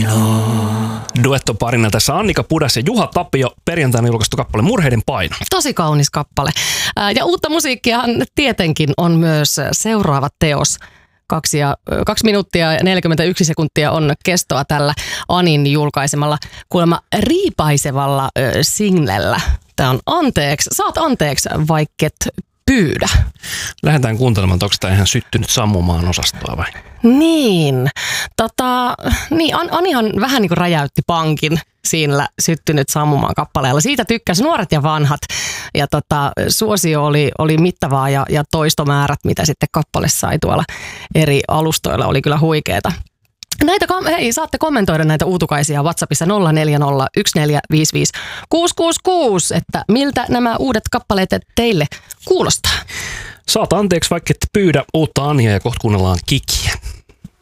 Duettoparina tässä Annika Pudas ja Juha Tapio, perjantaina julkaistu kappale Murheiden paino. Tosi kaunis kappale. Ja uutta musiikkiahan tietenkin on myös seuraava teos. 2 minuuttia ja 41 sekuntia on kestoa tällä Anin julkaisemalla kuulemma riipaisevalla singlellä. Tämä on saat anteeksi vaikket pyydä. Lähdetään kuuntelemaan, että onko tämä ihan syttynyt sammumaan osastoa vai? Niin. Anihan vähän niin kuin räjäytti pankin siinä syttynyt sammumaan kappaleella. Siitä tykkäsi nuoret ja vanhat. Ja suosio oli mittavaa ja toistomäärät, mitä sitten kappale sai tuolla eri alustoilla, oli kyllä huikeeta. Saatte kommentoida näitä uutukaisia WhatsAppissa 0401455666, että miltä nämä uudet kappaleet teille kuulostaa. Saat anteeksi vaikka et pyydä uutta Ania ja kohta kuunnellaan Kikiä.